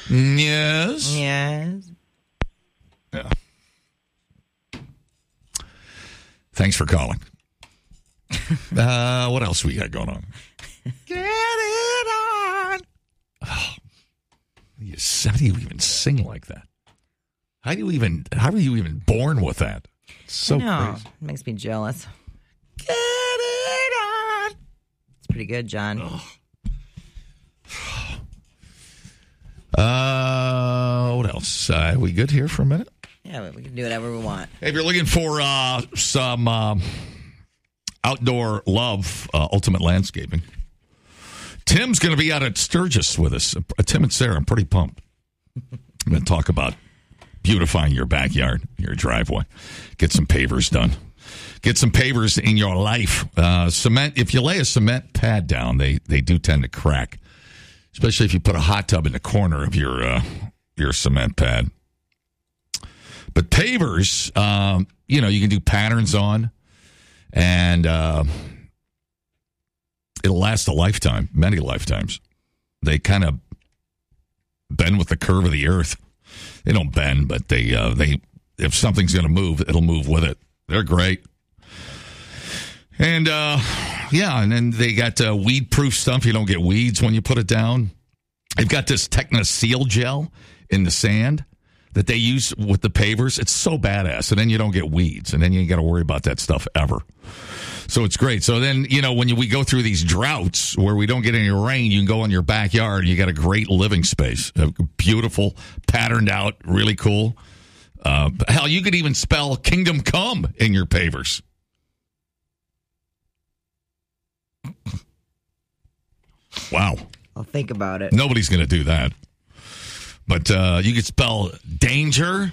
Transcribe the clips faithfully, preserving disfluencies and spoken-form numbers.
Yes. Yes. Yeah. Thanks for calling. uh, what else we got going on? Get it on. Oh, you, how do you even sing like that? How do you even? How are you even born with that? It's so crazy. It makes me jealous. Get it on. It's pretty good, John. Oh. Uh, what else? Uh, we good here for a minute? Yeah, we can do whatever we want. Hey, if you're looking for uh, some uh, outdoor love, uh, Ultimate Landscaping, Tim's going to be out at Sturgis with us. Uh, Tim and Sarah, I'm pretty pumped. I'm going to talk about beautifying your backyard, your driveway. Get some pavers done. Get some pavers in your life. Uh, cement. If you lay a cement pad down, they, they do tend to crack. Especially if you put a hot tub in the corner of your uh, your cement pad. But pavers, um, you know, you can do patterns on, and uh, it'll last a lifetime, many lifetimes. They kind of bend with the curve of the earth. They don't bend, but they uh, they if something's going to move, it'll move with it. They're great. And, uh, yeah, and then they got uh, weed-proof stuff. You don't get weeds when you put it down. They've got this Techna Seal gel in the sand that they use with the pavers. It's so badass. And then you don't get weeds. And then you ain't got to worry about that stuff ever. So it's great. So then, you know, when you, we go through these droughts where we don't get any rain, you can go in your backyard. You got a great living space. Beautiful, patterned out, really cool. Uh, hell, you could even spell Kingdom Come in your pavers. Wow. I'll think about it. Nobody's going to do that. But uh, you could spell danger.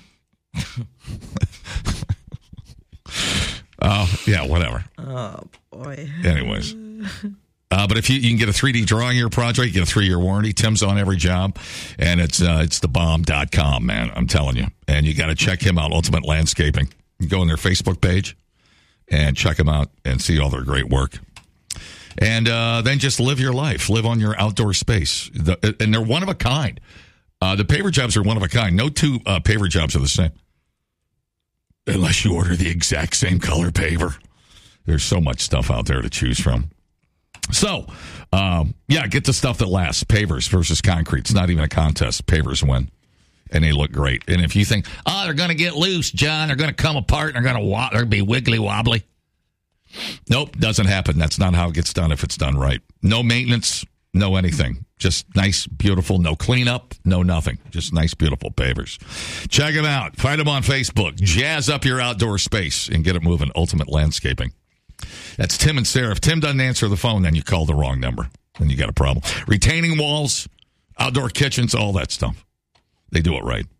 Oh, yeah, whatever. Oh, boy. Anyways. Uh, but if you, you can get a three D drawing of your project, you get a three-year warranty. Tim's on every job. And it's uh, it's the bomb dot com, man. I'm telling you. And you got to check him out, Ultimate Landscaping. You go on their Facebook page and check them out and see all their great work. And uh, then just live your life. Live on your outdoor space. The, and they're one of a kind. Uh, the paver jobs are one of a kind. No two uh, paver jobs are the same. Unless you order the exact same color paver. There's so much stuff out there to choose from. So, um, yeah, get the stuff that lasts. Pavers versus concrete. It's not even a contest. Pavers win. And they look great. And if you think, oh, they're going to get loose, John. They're going to come apart. And they're going to wa- they're going to be wiggly wobbly. Nope, doesn't happen. That's not how it gets done if it's done right. No maintenance, no anything. Just nice, beautiful, no cleanup, no nothing. Just nice, beautiful pavers. Check them out. Find them on Facebook. Jazz up your outdoor space and get it moving. Ultimate Landscaping. That's Tim and Sarah. If Tim doesn't answer the phone, then you call the wrong number. Then you got a problem. Retaining walls, outdoor kitchens, all that stuff. They do it right.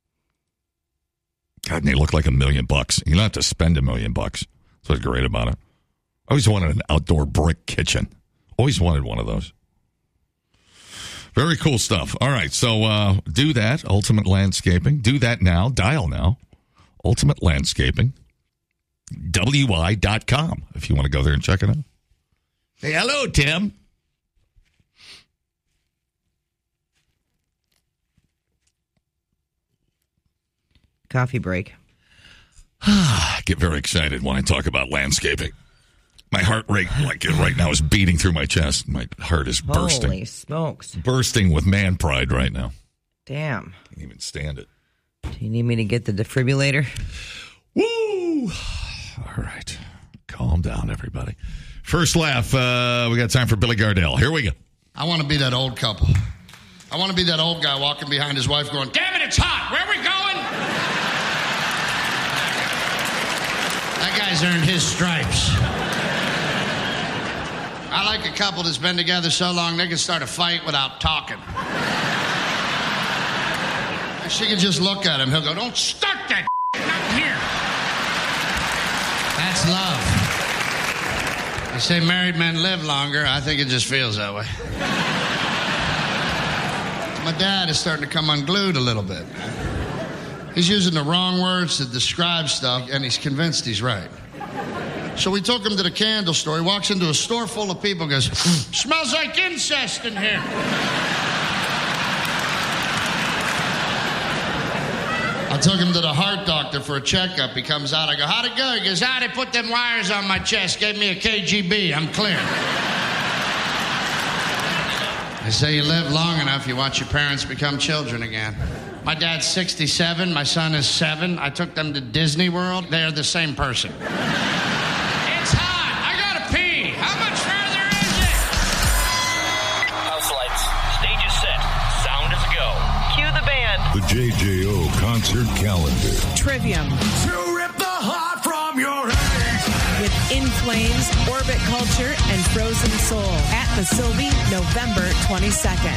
God, and they look like a million bucks. You don't have to spend a million bucks. That's what's great about it. I always wanted an outdoor brick kitchen. Always wanted one of those. Very cool stuff. All right, so uh, do that, Ultimate Landscaping. Do that now. Dial now. Ultimate Landscaping. W I dot com if you want to go there and check it out. Hey, hello, Tim. Coffee break. I get very excited when I talk about landscaping. My heart rate, like right now, is beating through my chest. My heart is bursting. Holy smokes. Bursting with man pride right now. Damn. Can't even stand it. Do you need me to get the defibrillator? Woo! All right. Calm down, everybody. First laugh. Uh, we got time for Billy Gardell. Here we go. I want to be that old couple. I want to be that old guy walking behind his wife going, damn it, it's hot. Where are we going? That guy's earned his stripes. I like a couple that's been together so long they can start a fight without talking. She can just look at him. He'll go, don't start that not here. That's love. They say married men live longer. I think it just feels that way. My dad is starting to come unglued a little bit. He's using the wrong words to describe stuff, and he's convinced he's right. So we took him to the candle store. He walks into a store full of people and goes, smells like incest in here. I took him to the heart doctor for a checkup. He comes out. I go, how'd it go? He goes, ah, they put them wires on my chest. Gave me a K G B. I'm clear. I say you live long enough, you watch your parents become children again. My dad's sixty-seven. My son is seven. I took them to Disney World. They are the same person. It's hot. I gotta pee. How much further is it? House lights. Stage is set. Sound is go. Cue the band. The J J O concert calendar. Trivium. To rip the heart from your head. With In Flames, Orbit Culture, and Frozen Soul at the Sylvie, November twenty-second.